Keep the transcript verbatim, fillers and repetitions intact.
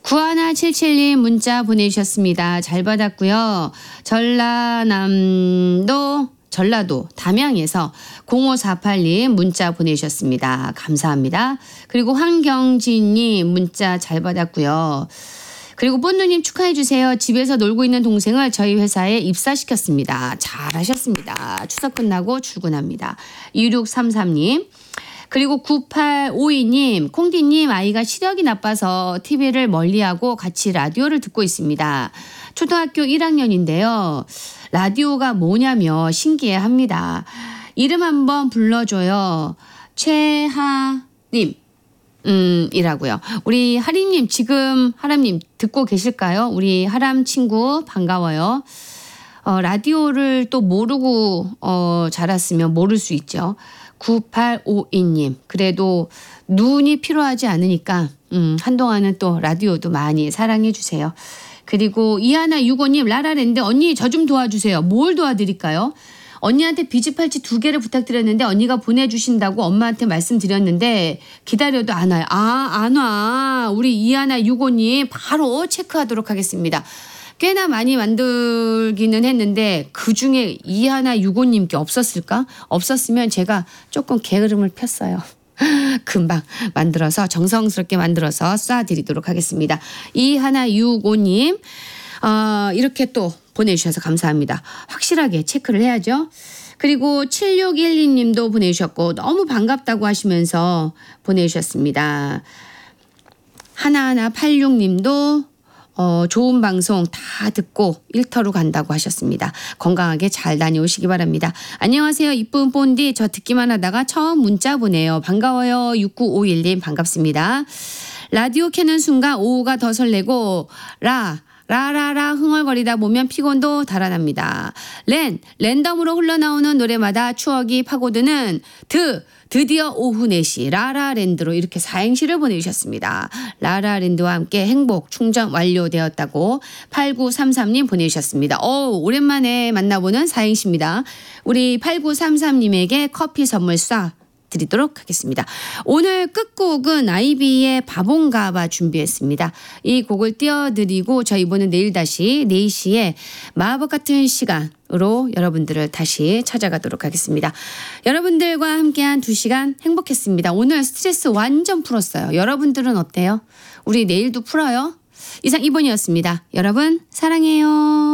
구일칠칠님 문자 보내주셨습니다. 잘 받았고요. 전라남도 전라도 담양에서 공오사팔님 문자 보내주셨습니다. 감사합니다. 그리고 황경진님 문자 잘 받았고요. 그리고 뽀누님 축하해 주세요. 집에서 놀고 있는 동생을 저희 회사에 입사시켰습니다. 잘하셨습니다. 추석 끝나고 출근합니다. 이육삼삼님. 그리고 구팔오이님, 콩디님 아이가 시력이 나빠서 티비를 멀리하고 같이 라디오를 듣고 있습니다. 초등학교 일 학년인데요. 라디오가 뭐냐며 신기해합니다. 이름 한번 불러줘요. 최하님. 음, 이라고요. 우리 하림님, 지금 하람님 듣고 계실까요? 우리 하람 친구 반가워요. 어, 라디오를 또 모르고 어, 자랐으면 모를 수 있죠. 구팔오이님, 그래도 눈이 필요하지 않으니까 음, 한동안은 또 라디오도 많이 사랑해 주세요. 그리고 이하나육오님, 라라랜드 언니 저 좀 도와주세요. 뭘 도와드릴까요? 언니한테 비즈팔찌 두 개를 부탁드렸는데 언니가 보내주신다고 엄마한테 말씀드렸는데 기다려도 안 와요. 아, 안 와. 우리 이하나육오님 바로 체크하도록 하겠습니다. 꽤나 많이 만들기는 했는데 그중에 이하나육오님께 없었을까? 없었으면 제가 조금 게으름을 폈어요. 금방 만들어서 정성스럽게 만들어서 쏴드리도록 하겠습니다. 이하나육오님 어, 이렇게 또 보내주셔서 감사합니다. 확실하게 체크를 해야죠. 그리고 칠육일이님도 보내주셨고 너무 반갑다고 하시면서 보내주셨습니다. 하나하나팔육님도 어, 좋은 방송 다 듣고 일터로 간다고 하셨습니다. 건강하게 잘 다녀오시기 바랍니다. 안녕하세요. 이쁜 본디. 저 듣기만 하다가 처음 문자 보내요. 반가워요. 육구오일님 반갑습니다. 라디오 켜는 순간 오후가 더 설레고 라 라라라 흥얼거리다 보면 피곤도 달아납니다. 랜 랜덤으로 흘러나오는 노래마다 추억이 파고드는 드 드디어 오후 네 시 라라랜드로 이렇게 사행시를 보내주셨습니다. 라라랜드와 함께 행복 충전 완료되었다고 팔구삼삼님 보내주셨습니다. 오, 오랜만에 만나보는 사행시입니다. 우리 팔구삼삼님에게 커피 선물 쏴 드리도록 하겠습니다. 오늘 끝곡은 아이비의 바본가봐 준비했습니다. 이 곡을 띄워드리고 저희분은 내일 다시 네 시에 마법 같은 시간으로 여러분들을 다시 찾아가도록 하겠습니다. 여러분들과 함께한 두 시간 행복했습니다. 오늘 스트레스 완전 풀었어요. 여러분들은 어때요? 우리 내일도 풀어요. 이상 이번이었습니다. 여러분 사랑해요.